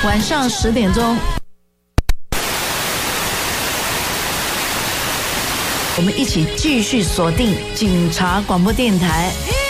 晚上10点钟，我们一起继续锁定警察广播电台。